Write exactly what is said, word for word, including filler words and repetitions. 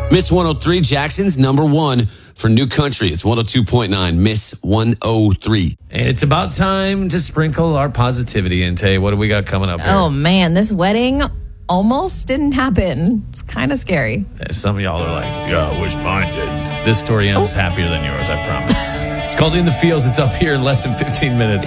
Miss one oh three, Jackson's number one for new country. It's one oh two point nine, Miss one oh three. And it's about time to sprinkle our positivity and tell you what do we got coming up here. Oh, man, this wedding almost didn't happen. It's kind of scary. Some of y'all are like, yeah, I wish mine didn't. This story ends oh. happier than yours, I promise. It's called In the Fields. It's up here in less than fifteen minutes.